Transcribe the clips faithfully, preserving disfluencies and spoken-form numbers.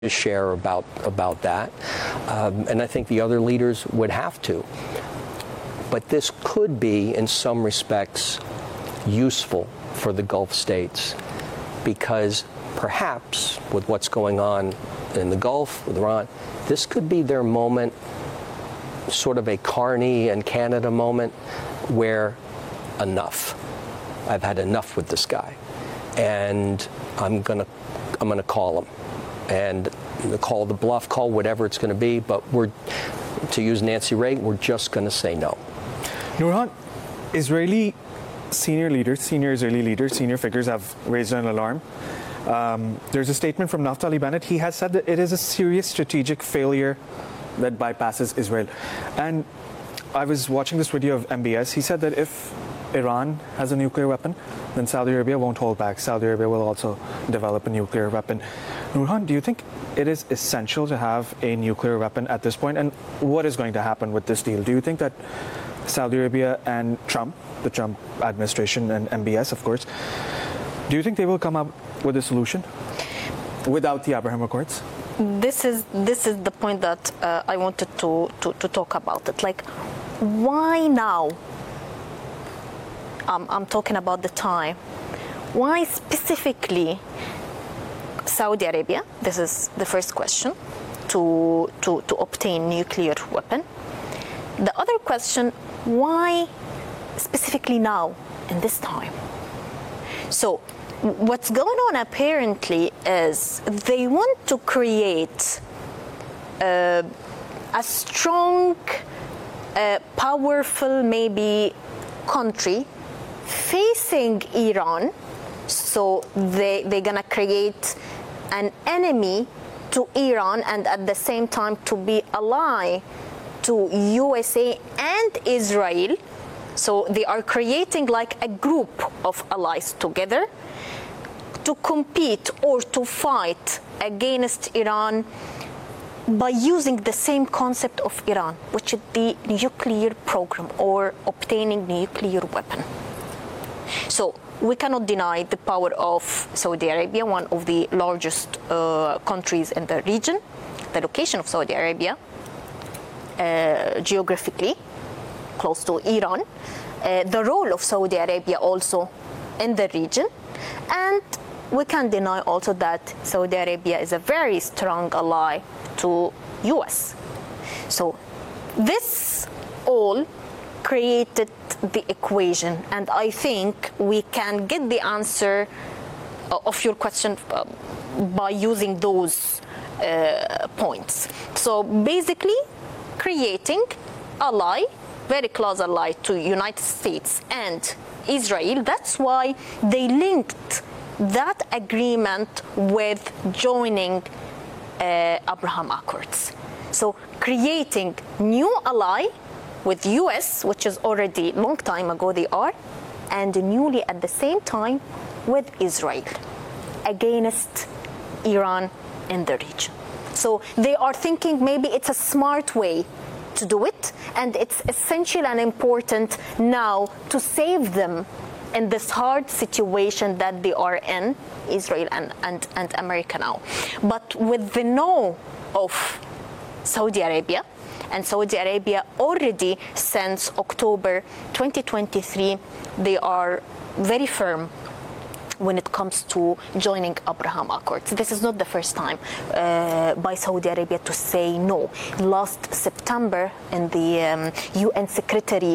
share about about that, um, and I think the other leaders would have to. But this could be, in some respects, useful for the Gulf states, because perhaps with what's going on in the Gulf with Iran, this could be their moment, sort of a Carney and Canada moment, where enough. I've had enough with this guy, and I'm gonna I'm gonna call him. And call the bluff, call whatever it's going to be, but we're, to use Nancy Reagan, we're just going to say no. Nurhan, Israeli senior leaders, senior Israeli leaders, senior figures have raised an alarm. Um, there's a statement from Naftali Bennett. He has said that it is a serious strategic failure that bypasses Israel. And I was watching this video of M B S. He said that if Iran has a nuclear weapon, then Saudi Arabia won't hold back. Saudi Arabia will also develop a nuclear weapon. Nurhan, do you think it is essential to have a nuclear weapon at this point? And what is going to happen with this deal? Do you think that Saudi Arabia and Trump, the Trump administration and M B S, of course, do you think they will come up with a solution without the Abraham Accords? This is this is the point that uh, I wanted to, to, to talk about it. Like, why now? Um, I'm talking about the time. Why specifically Saudi Arabia? This is the first question, to, to, to obtain nuclear weapon. The other question, why specifically now, in this time? So what's going on apparently is they want to create uh, a strong, uh, powerful, maybe, country facing Iran. So they, they're going to create an enemy to Iran, and at the same time to be ally to U S A and Israel. So they are creating like a group of allies together to compete or to fight against Iran by using the same concept of Iran, which is the nuclear program or obtaining nuclear weapon. So we cannot deny the power of Saudi Arabia, one of the largest uh, countries in the region, the location of Saudi Arabia, uh, geographically close to Iran, uh, the role of Saudi Arabia also in the region, and we can't deny also that Saudi Arabia is a very strong ally to U S. So this all created the equation, and I think we can get the answer of your question by using those uh, points. So basically creating ally, very close ally to United States and Israel. That's why they linked that agreement with joining uh, Abraham Accords. So creating new ally with U S, which is already long time ago they are, and newly at the same time with Israel against Iran in the region. So they are thinking maybe it's a smart way to do it, and it's essential and important now to save them in this hard situation that they are in, Israel and, and, and America now. But with the no of Saudi Arabia, and Saudi Arabia already since October twenty twenty-three, they are very firm when it comes to joining Abraham Accords. This is not the first time uh, by Saudi Arabia to say no. Last September in the um, U N Secretary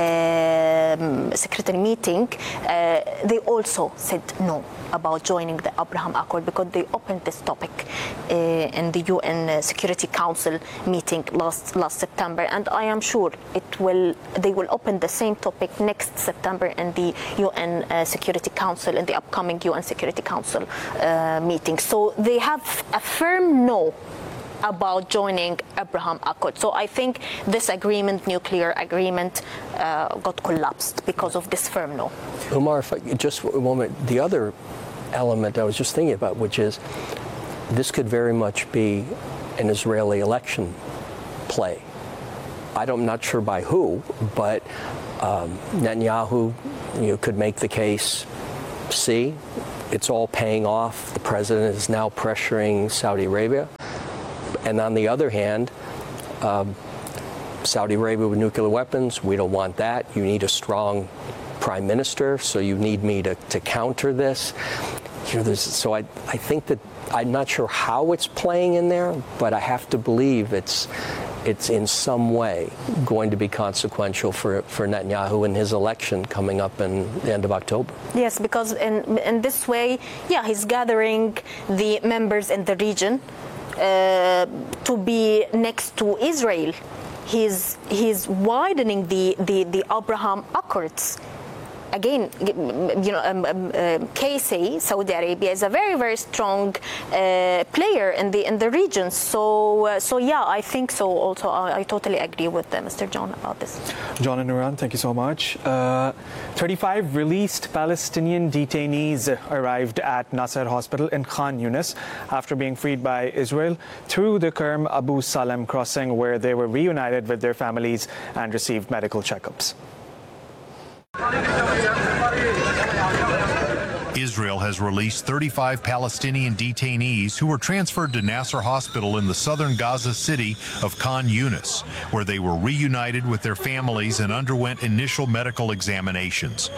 um, Secretary meeting, uh, they also said no about joining the Abraham Accord, because they opened this topic uh, in the U N Security Council meeting last last September, and I am sure it will. They will open the same topic next September in the U N uh, Security Council, in the upcoming U N Security Council uh, meeting. So they have a firm no about joining Abraham Accord. So I think this agreement, nuclear agreement, uh, got collapsed because of this firm no. Umar, if I, just a moment, the other element I was just thinking about, which is this could very much be an Israeli election play. I don't, I'm not sure by who, but um, Netanyahu, you know, could make the case, see, it's all paying off. The president is now pressuring Saudi Arabia. And on the other hand, um, Saudi Arabia with nuclear weapons, we don't want that. You need a strong prime minister, so you need me to, to counter this. You know, there's, so I, I think that I'm not sure how it's playing in there, but I have to believe it's it's in some way going to be consequential for, for Netanyahu in his election coming up in the end of October. Yes, because in, in this way, yeah, he's gathering the members in the region uh, to be next to Israel. He's, he's widening the, the, the Abraham Accords. Again, you know, um, um, uh, K C, Saudi Arabia, is a very, very strong uh, player in the in the region. So, uh, so yeah, I think so. Also, I, I totally agree with uh, Mister John about this. John and Nuran, thank you so much. Uh, thirty-five released Palestinian detainees arrived at Nasser Hospital in Khan Yunis after being freed by Israel through the Kerm Abu Salem crossing, where they were reunited with their families and received medical checkups. Israel has released thirty-five Palestinian detainees who were transferred to Nasser Hospital in the southern Gaza city of Khan Yunis, where they were reunited with their families and underwent initial medical examinations.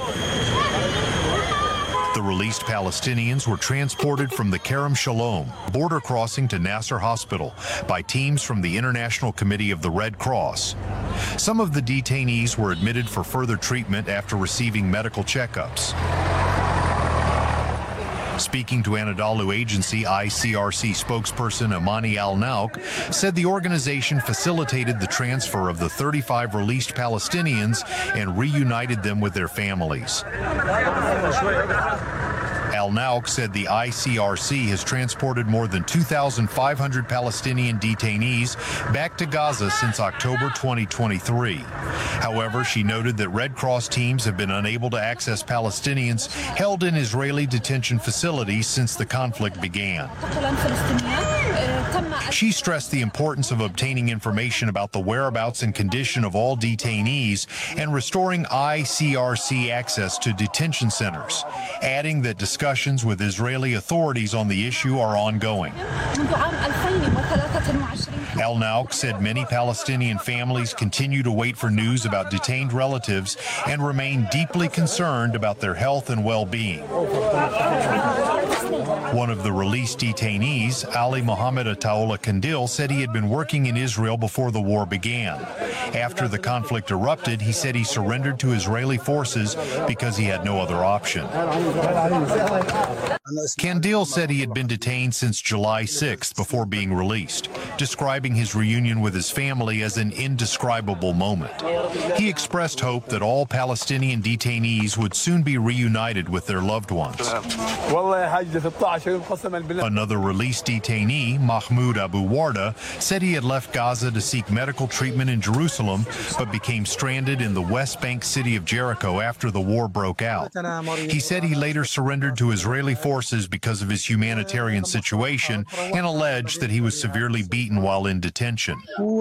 The released Palestinians were transported from the Kerem Shalom border crossing to Nasser Hospital by teams from the International Committee of the Red Cross. Some of the detainees were admitted for further treatment after receiving medical checkups. Speaking to Anadolu Agency, I C R C spokesperson Amani Al-Nauk said the organization facilitated the transfer of the thirty-five released Palestinians and reunited them with their families. Al-Nauk said the I C R C has transported more than two thousand five hundred Palestinian detainees back to Gaza since October twenty twenty-three. However, she noted that Red Cross teams have been unable to access Palestinians held in Israeli detention facilities since the conflict began. She stressed the importance of obtaining information about the whereabouts and condition of all detainees and restoring I C R C access to detention centers, adding that discussions with Israeli authorities on the issue are ongoing. Al-Nauk said many Palestinian families continue to wait for news about detained relatives and remain deeply concerned about their health and well-being. One of the released detainees, Ali Mohammed Ataola Kandil, said he had been working in Israel before the war began. After the conflict erupted, he said he surrendered to Israeli forces because he had no other option. Kandil said he had been detained since July sixth before being released, describing his reunion with his family as an indescribable moment. He expressed hope that all Palestinian detainees would soon be reunited with their loved ones. Another released detainee, Mahmoud Abu Warda, said he had left Gaza to seek medical treatment in Jerusalem, but became stranded in the West Bank city of Jericho after the war broke out. He said he later surrendered to Israeli forces because of his humanitarian situation and alleged that he was severely beaten while in detention.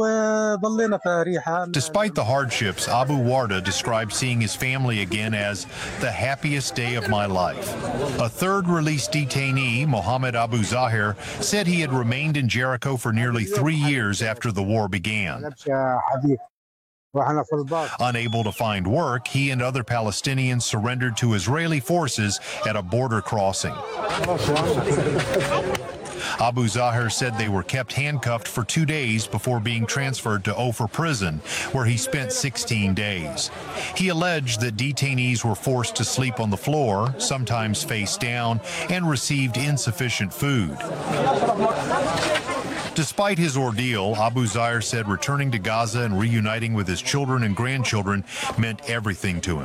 Despite the hardships, Abu Warda described seeing his family again as the happiest day of my life. A third released detainee, Mohammed Abu Zahir, said he had remained in Jericho for nearly three years after the war began. Unable to find work, he and other Palestinians surrendered to Israeli forces at a border crossing. Abu Zahir said they were kept handcuffed for two days before being transferred to Ofer prison, where he spent sixteen days. He alleged that detainees were forced to sleep on the floor, sometimes face down, and received insufficient food. Despite his ordeal, Abu Zahir said returning to Gaza and reuniting with his children and grandchildren meant everything to him.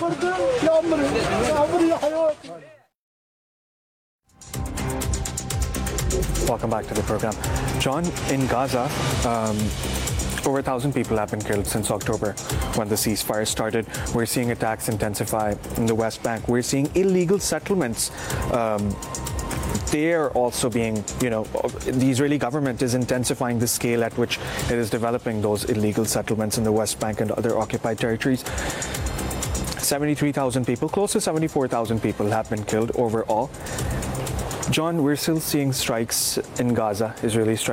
Welcome back to the program. John, in Gaza, um, over a thousand people have been killed since October when the ceasefire started. We're seeing attacks intensify in the West Bank. We're seeing illegal settlements. Um, They're also being, you know, the Israeli government is intensifying the scale at which it is developing those illegal settlements in the West Bank and other occupied territories. seventy-three thousand people, close to seventy-four thousand people have been killed overall. John, we're still seeing strikes in Gaza, Israeli strikes.